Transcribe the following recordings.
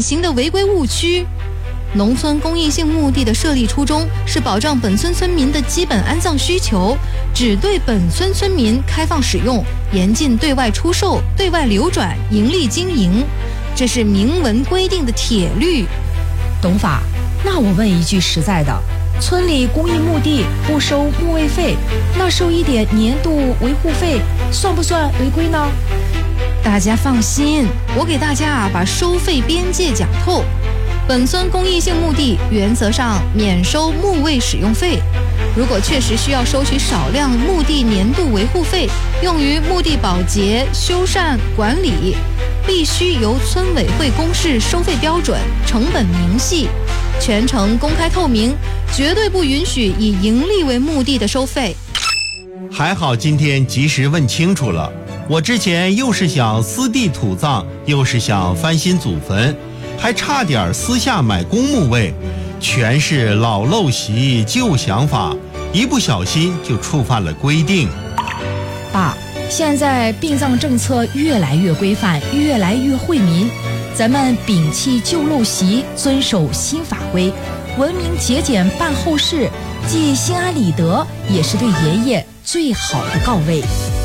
型的违规误区。农村公益性墓地的设立初衷是保障本村村民的基本安葬需求，只对本村村民开放使用，严禁对外出售、对外流转、盈利经营，这是明文规定的铁律。 董法，那我问一句实在的，村里公益墓地不收墓位费，那收一点年度维护费算不算违规呢？ 大家放心，我给大家把收费边界讲透。本村公益性墓地原则上免收墓位使用费，如果确实需要收取少量墓地年度维护费，用于墓地保洁、修缮、管理，必须由村委会公示收费标准，成本明细，全程公开透明，绝对不允许以盈利为目的的收费。 还好今天及时问清楚了，我之前又是想私地土葬，又是想翻新祖坟，还差点私下买公墓位，全是老陋习旧想法，一不小心就触犯了规定。 爸，现在殡葬政策越来越规范，越来越惠民，咱们摒弃旧陋习，遵守新法规，文明节俭办后事，既心安理得，也是对爷爷最好的告慰。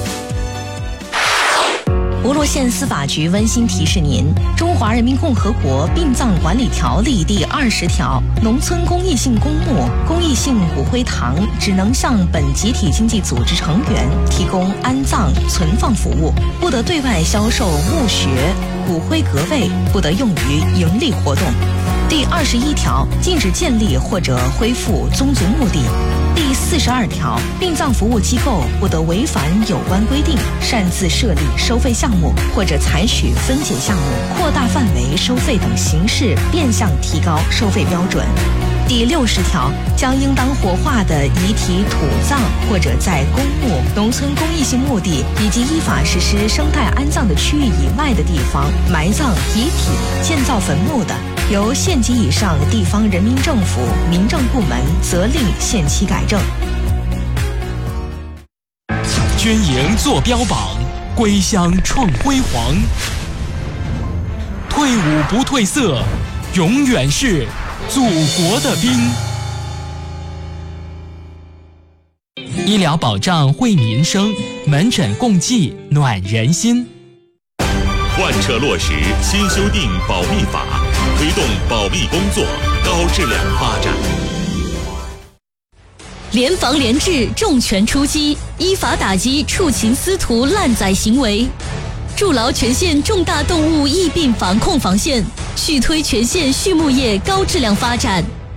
滹沱县司法局温馨提示您：《中华人民共和国殡葬管理条例》第20条，农村公益性公墓、公益性骨灰堂只能向本集体经济组织成员提供安葬、存放服务，不得对外销售墓穴、骨灰格位，不得用于盈利活动。第21条，禁止建立或者恢复宗族墓地。第42条，殡葬服务机构不得违反有关规定，擅自设立收费项目或者采取分解项目、扩大范围收费等形式变相提高收费标准。第60条，将应当火化的遗体土葬或者在公墓、农村公益性墓地以及依法实施生态安葬的区域以外的地方埋葬遗体、建造坟墓的，由县级以上地方人民政府、民政部门责令限期改正。 军营坐标榜，归乡创辉煌，退伍不褪色，永远是祖国的兵。医疗保障惠民生，门诊共济暖人心。 贯彻落实新修订保密法，推动保密工作高质量发展。 联防联治，重拳出击，依法打击畜禽私屠滥宰行为，筑牢全县重大动物疫病防控防线，续推全县畜牧业高质量发展。